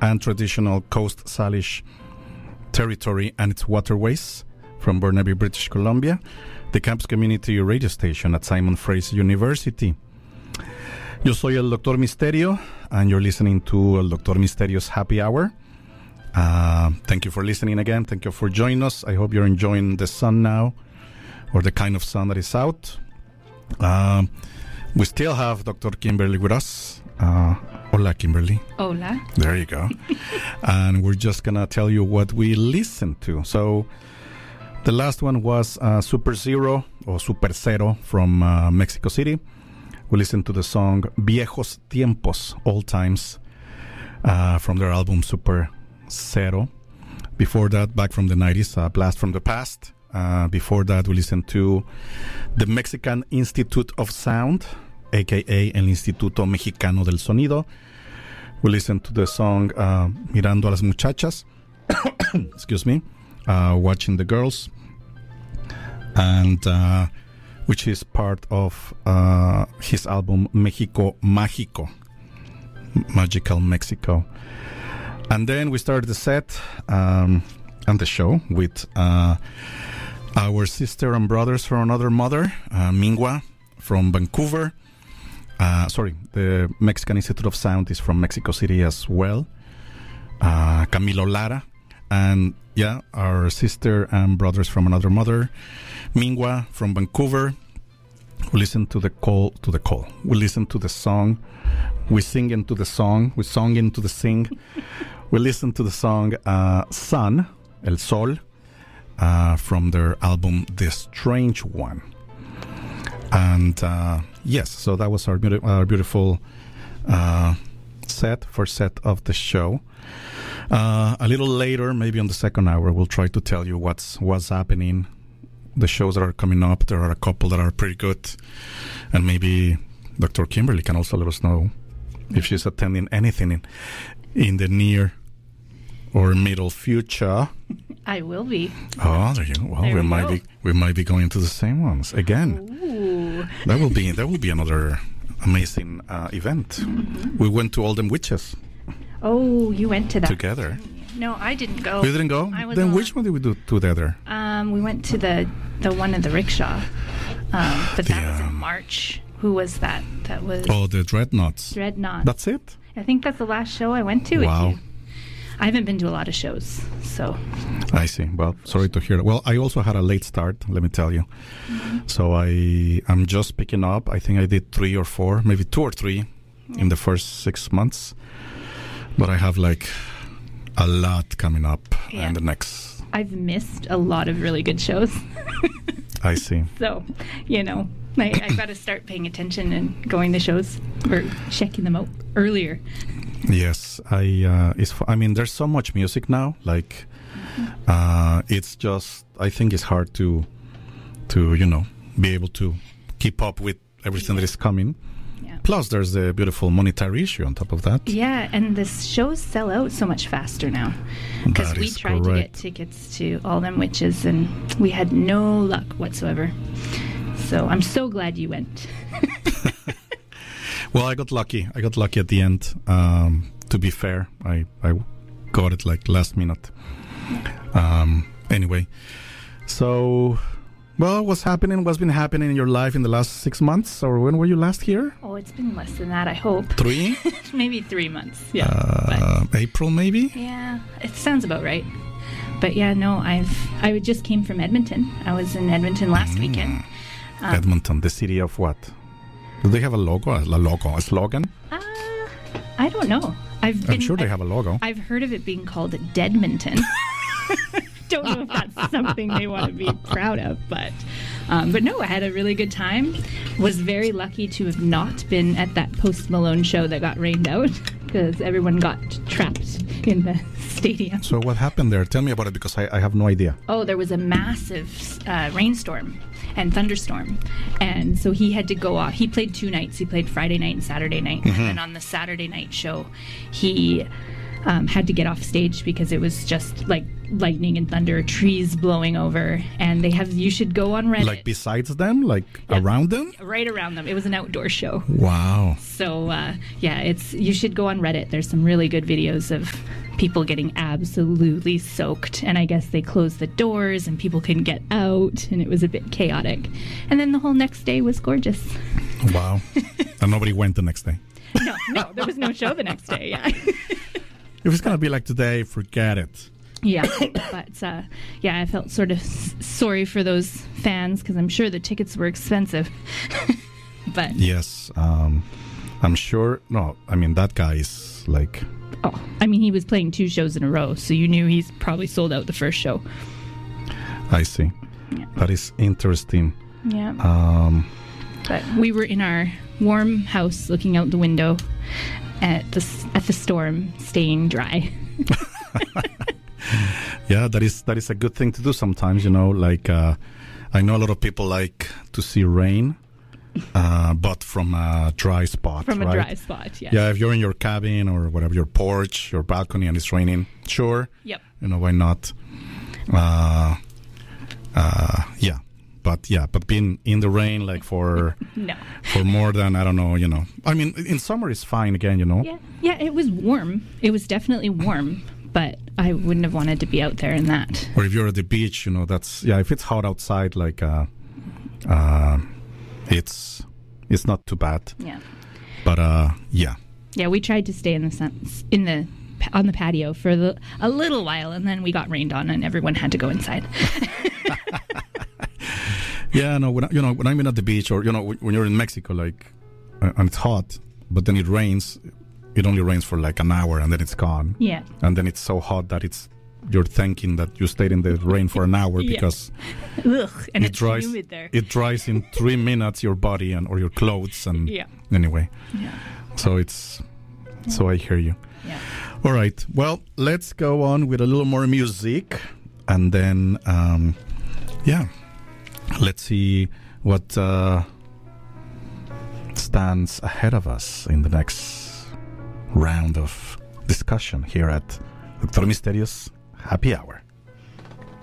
and traditional Coast Salish territory and its waterways from Burnaby, British Columbia, the campus community radio station at Simon Fraser University. Yo soy el Dr. Misterio, and you're listening to El Dr. Misterio's Happy Hour. Thank you for listening again. Thank you for joining us. I hope you're enjoying the sun now, or the kind of sun that is out. We still have Dr. Kimberly with us. Hola, Kimberly. Hola. There you go. And we're just going to tell you what we listened to. So the last one was Super Zero or Super Cero from Mexico City. We listened to the song Viejos Tiempos, Old Times, from their album Super Cero. Before that, back from the 90s, Blast from the Past. Before that, we listened to the Mexican Institute of Sound, a.k.a. El Instituto Mexicano del Sonido. We listened to the song Mirando a las Muchachas, excuse me, Watching the Girls, and which is part of his album México Mágico, Magical Mexico. And then we started the set and the show with our sister and brothers from another mother, Mingua from Vancouver. The Mexican Institute of Sound is from Mexico City as well. Camilo Lara. And yeah, our sister and brothers from another mother, Mingua from Vancouver. We listen to the call. We listen to the song. We sing into the song. We song into the sing. We listen to the song Sun, El Sol, from their album The Strange One. And yes, so that was our beautiful first set of the show. A little later, maybe on the second hour, we'll try to tell you what's happening, the shows that are coming up. There are a couple that are pretty good, and maybe Dr. Kimberly can also let us know if she's attending anything in the near or middle future. I will be. Oh, there you go. Well, we might be going to the same ones again. Ooh. That will be another amazing event. Mm-hmm. We went to Oldham Witches. Oh, you went to that together? No, I didn't go. You didn't go? Then which one did we do together? We went to the one in the rickshaw. But that was in March. Who was that? That was the Dreadnoughts. Dreadnoughts. That's it? I think that's the last show I went to. Wow. With you. I haven't been to a lot of shows, so. I see. Well, sorry to hear that. Well, I also had a late start, let me tell you. Mm-hmm. So I'm just picking up. I think I did 3 or 4, maybe 2 or 3 in the first 6 months. But I have like a lot coming up in the next. I've missed a lot of really good shows. I see. So, I got to start paying attention and going to shows or checking them out earlier. Yes, there's so much music now. Like, it's just, I think it's hard to be able to keep up with everything that is coming. Yeah. Plus, there's the beautiful monetary issue on top of that. Yeah, and the shows sell out so much faster now. Because we tried to get tickets to Oldham Witches, and we had no luck whatsoever. So I'm so glad you went. Well, I got lucky. at the end. To be fair, I got it like last minute. Anyway, so, well, what's been happening in your life in the last 6 months? Or when were you last here? Oh, it's been less than that, I hope. 3? Maybe 3 months, yeah. April, maybe? Yeah, it sounds about right. But yeah, no, I just came from Edmonton. I was in Edmonton last weekend. Edmonton, the city of what? Do they have a slogan? I don't know. I'm sure they have a logo. I've heard of it being called Deadmonton. Don't know if that's something they want to be proud of, but no, I had a really good time. Was very lucky to have not been at that Post Malone show that got rained out because everyone got trapped in the stadium. So what happened there? Tell me about it because I have no idea. Oh, there was a massive rainstorm and thunderstorm, and so he had to go off. He played 2 nights. He played Friday night and Saturday night, and then on the Saturday night show, he had to get off stage because it was just like lightning and thunder, trees blowing over, and you should go on Reddit. Like besides them, like Yeah. around them? Right around them. It was an outdoor show. Wow. So you should go on Reddit. There's some really good videos of people getting absolutely soaked, and I guess they closed the doors and people couldn't get out, and it was a bit chaotic. And then the whole next day was gorgeous. Wow. And nobody went the next day. No, there was no show the next day. Yeah. If it's going to be like today, forget it. Yeah, but I felt sort of sorry for those fans because I'm sure the tickets were expensive. But Yes. I'm sure. No, I mean, that guy is like... he was playing 2 shows in a row, so you knew he's probably sold out the first show. I see. Yeah. That is interesting. Yeah. But we were in our warm house looking out the window at the storm, staying dry. Yeah, that is a good thing to do sometimes, like I know a lot of people like to see rain, but from a dry spot. From a right? dry spot, yeah. Yeah, if you're in your cabin or whatever, your porch, your balcony, and it's raining, sure. Yep. Why not? Yeah. But being in the rain like for No. for more than, I don't know, I mean, in summer it's fine again, Yeah, it was warm. It was definitely warm, but I wouldn't have wanted to be out there in that. Or if you're at the beach, that's, if it's hot outside, like it's not too bad. Yeah. But yeah. Yeah, we tried to stay in the sun, on the patio for a little while, and then we got rained on, and everyone had to go inside. Yeah, no. When I'm at the beach, or when you're in Mexico, like, and it's hot, but then it rains. It only rains for like an hour, and then it's gone. Yeah. And then it's so hot that you're thinking that you stayed in the rain for an hour Yeah. because Ugh, and it it's dries. humid there. It dries in 3 minutes your body or your clothes, and Yeah. anyway. Yeah. So so I hear you. Yeah. All right. Well, let's go on with a little more music, and then let's see what stands ahead of us in the next round of discussion here at Dr. Misterios Happy Hour.